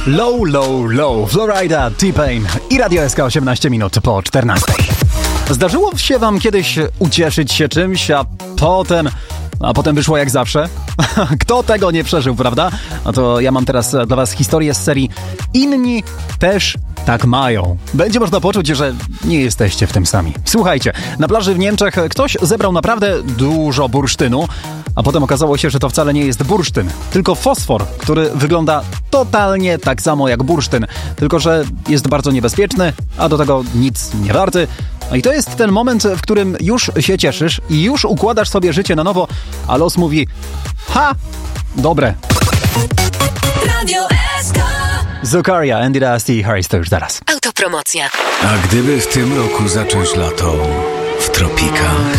Low, low, low. Florida, T-Pain i Radio SK 18 minut po 14. Zdarzyło się wam kiedyś ucieszyć się czymś, a potem wyszło jak zawsze? Kto tego nie przeżył, prawda? No to ja mam teraz dla was historię z serii Inni też tak mają. Będzie można poczuć, że nie jesteście w tym sami. Słuchajcie, na plaży w Niemczech ktoś zebrał naprawdę dużo bursztynu, a potem okazało się, że to wcale nie jest bursztyn, tylko fosfor, który wygląda totalnie tak samo jak bursztyn, tylko że jest bardzo niebezpieczny, a do tego nic nie warty. No i to jest ten moment, w którym już się cieszysz i już układasz sobie życie na nowo, a los mówi: ha, dobre. Radio SK. Zukaria, Andy Dusty, Harris, to już zaraz. Autopromocja. A gdyby w tym roku zacząć lato w tropikach?